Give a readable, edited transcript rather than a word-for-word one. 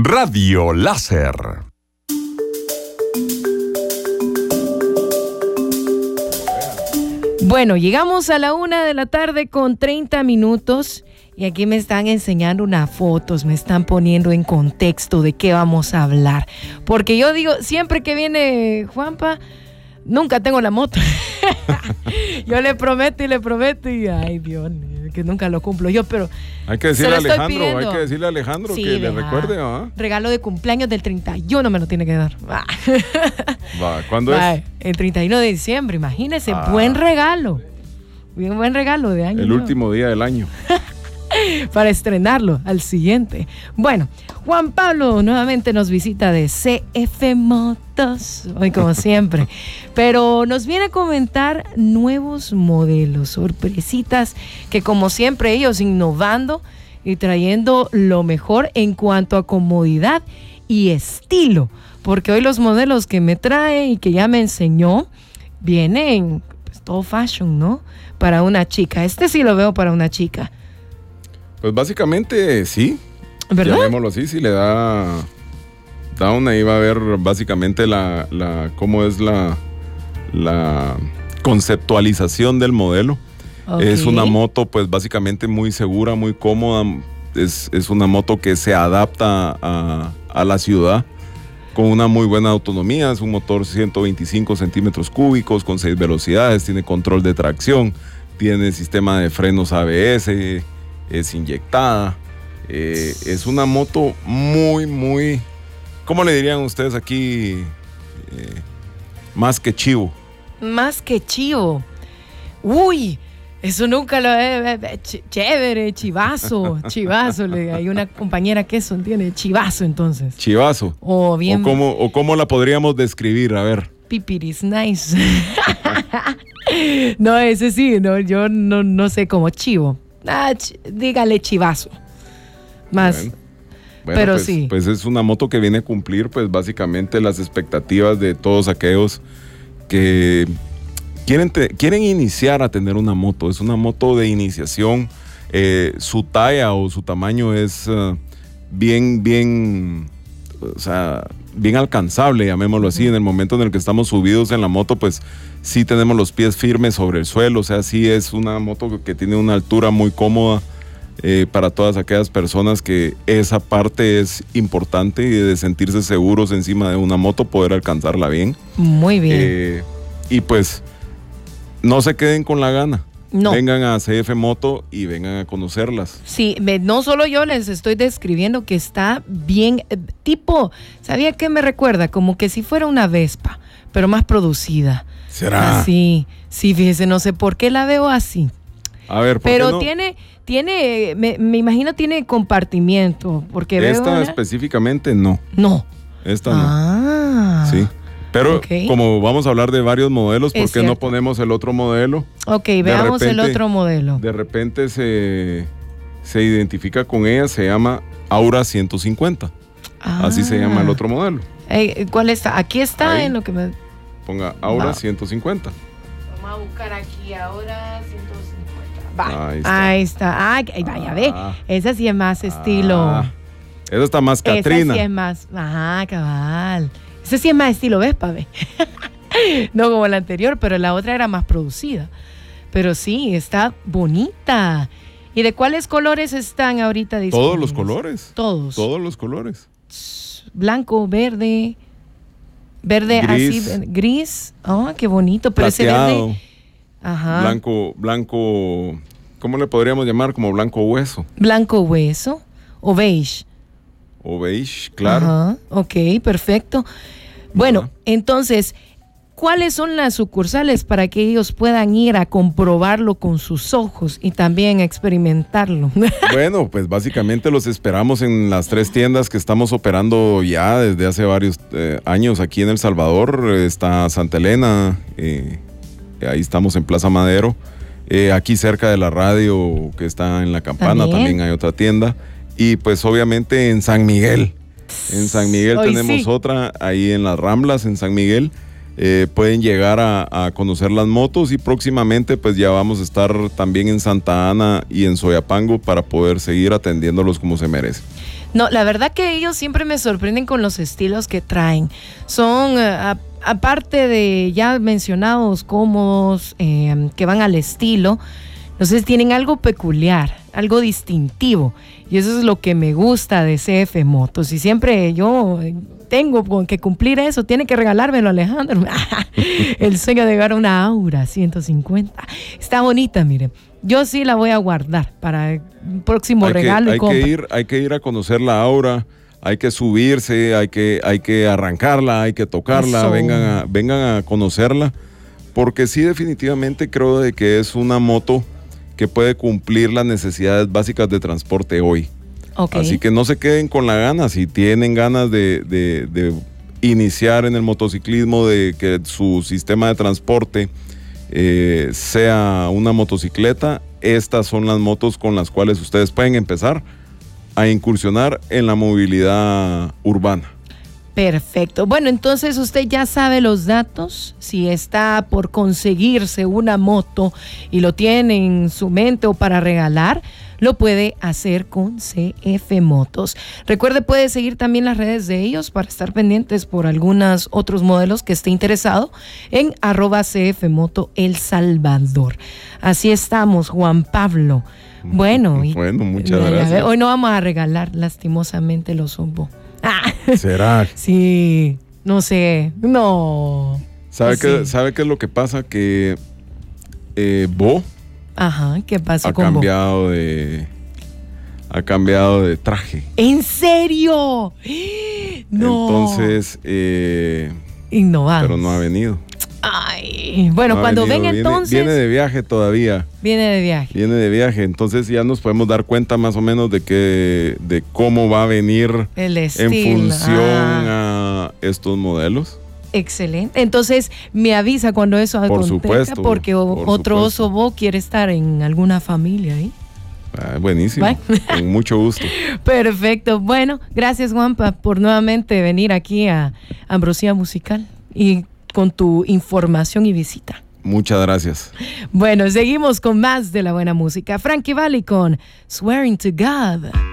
Radio Láser. Bueno, llegamos a la 1:30 p.m. y aquí me están enseñando unas fotos, me están poniendo en contexto de qué vamos a hablar. Porque yo digo, siempre que viene Juanpa, nunca tengo la moto. Yo le prometo y ay Dios, que nunca lo cumplo yo, pero hay que decirle a Alejandro sí, que le recuerde, ¿ah? Regalo de cumpleaños del 31 me lo tiene que dar. ¿Cuándo es? El 31 de diciembre, imagínese, buen regalo. Bien buen regalo de año. El último día del año. Para estrenarlo al siguiente. Bueno, Juan Pablo nuevamente nos visita de CF Motos, hoy como siempre, pero nos viene a comentar nuevos modelos, sorpresitas, que como siempre ellos innovando y trayendo lo mejor en cuanto a comodidad y estilo, porque hoy los modelos que me trae y que ya me enseñó vienen pues, todo fashion, ¿no? Para una chica, este sí lo veo para una chica. Pues básicamente sí, ¿verdad? Llamémoslo así, si le da una, ahí va a ver básicamente cómo es la conceptualización del modelo. Okay. Es una moto pues básicamente muy segura, muy cómoda, es una moto que se adapta a la ciudad con una muy buena autonomía, es un motor 125 centímetros cúbicos con 6 velocidades, tiene control de tracción, tiene sistema de frenos ABS, es inyectada, es una moto muy, ¿cómo le dirían ustedes aquí? Más que chivo. Más que chivo. Uy, eso nunca lo he... Chévere, chivazo. Hay una compañera que eso tiene, chivazo entonces. Chivazo. O bien... O cómo la podríamos describir, a ver. Pipiris nice. No, ese sí, no, yo no sé cómo chivo. Dígale chivazo. Más. Bueno, pero pues, sí. Pues es una moto que viene a cumplir, pues básicamente las expectativas de todos aquellos que quieren iniciar a tener una moto. Es una moto de iniciación. Su talla o su tamaño es bien alcanzable, llamémoslo así. En el momento en el que estamos subidos en la moto, pues sí tenemos los pies firmes sobre el suelo, o sea, sí es una moto que tiene una altura muy cómoda para todas aquellas personas que esa parte es importante y de sentirse seguros encima de una moto, poder alcanzarla bien. Muy bien. Y pues no se queden con la gana. No. Vengan a CF Moto y vengan a conocerlas. Sí, no solo yo les estoy describiendo que está bien, tipo, ¿sabía qué me recuerda? Como que si fuera una Vespa, pero más producida. ¿Será? Sí, fíjese, no sé por qué la veo así. A ver, ¿por pero qué no? tiene, me imagino tiene compartimiento, porque esta específicamente no. No. Esta no. Sí. Pero okay, como vamos a hablar de varios modelos, ¿por qué no ponemos el otro modelo? Ok, veamos el otro modelo. De repente se identifica con ella, se llama Aura 150. Así se llama el otro modelo. ¿Cuál está? Aquí está ahí, en lo que me... Ponga Aura 150. Vamos a buscar aquí Aura 150. Ahí está. Ay, vaya, ve. Esa sí es más estilo. Esa está más Catrina. Esa sí es más... Ajá, cabal. Ese sí es más estilo Vespa, ve. No como la anterior, pero la otra era más producida. Pero sí, está bonita. ¿Y de cuáles colores están ahorita disponibles? Todos los colores. Todos los colores. Blanco, verde, gris, así, gris. Oh, qué bonito. Pero plateado, ese verde. Ajá. Blanco, ¿cómo le podríamos llamar? Como blanco hueso. Blanco hueso o beige. O beige, claro. Ajá, ok, perfecto. Bueno, entonces, ¿cuáles son las sucursales para que ellos puedan ir a comprobarlo con sus ojos y también experimentarlo? Bueno, pues básicamente los esperamos en las 3 tiendas que estamos operando ya desde hace varios años aquí en El Salvador. Está Santa Elena, ahí estamos en Plaza Madero. Aquí cerca de la radio que está en La Campana también hay otra tienda. Y pues obviamente en San Miguel. En San Miguel tenemos otra, ahí en las Ramblas, en San Miguel. pueden llegar a conocer las motos, y próximamente pues ya vamos a estar también en Santa Ana y en Soyapango para poder seguir atendiéndolos como se merece. No, la verdad que ellos siempre me sorprenden con los estilos que traen. Son, aparte de ya mencionados cómodos, que van al estilo, entonces tienen algo peculiar, algo distintivo. Y eso es lo que me gusta de CF Motos. Y siempre yo tengo que cumplir eso. Tiene que regalármelo, Alejandro. El sueño de llevar una Aura 150. Está bonita, mire. Yo sí la voy a guardar para el próximo regalo y compra. Hay que ir a conocer la Aura. Hay que subirse, hay que arrancarla, hay que tocarla. Vengan a conocerla. Porque sí, definitivamente creo de que es una moto que puede cumplir las necesidades básicas de transporte hoy. Okay. Así que no se queden con la gana. Si tienen ganas de iniciar en el motociclismo, de que su sistema de transporte sea una motocicleta, estas son las motos con las cuales ustedes pueden empezar a incursionar en la movilidad urbana. Perfecto. Bueno, entonces usted ya sabe los datos. Si está por conseguirse una moto y lo tiene en su mente o para regalar, lo puede hacer con CF Motos. Recuerde, puede seguir también las redes de ellos para estar pendientes por algunos otros modelos que esté interesado en @CF Moto El Salvador. Así estamos, Juan Pablo. Bueno, muchas gracias. Hoy no vamos a regalar, lastimosamente lo supo. ¿Será? Sí, no sé, no. ¿Sabe qué es lo que pasa? Que Bo ¿qué pasó con Bo? Ha cambiado de traje. ¿En serio? No. Entonces, innovado. Pero no ha venido. Ay, bueno, no cuando venga entonces. Viene de viaje todavía. Viene de viaje, entonces ya nos podemos dar cuenta más o menos de cómo va a venir el estilo, en función a estos modelos. Excelente. Entonces me avisa cuando eso acontezca, porque otro oso Bo quiere estar en alguna familia ahí. Buenísimo, con mucho gusto. Perfecto. Bueno, gracias, Juanpa, por nuevamente venir aquí a Ambrosía Musical y con tu información y visita. Muchas gracias. Bueno, seguimos con más de la buena música. Frankie Valli con Swearing to God.